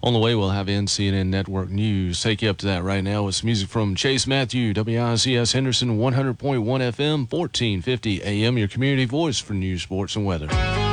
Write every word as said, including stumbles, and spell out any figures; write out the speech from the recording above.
On the way, we'll have N C N N Network News. Take you up to that right now with some music from Chase Matthew, W I C S Henderson, one hundred point one F M, fourteen fifty A M, your community voice for news, sports, and weather.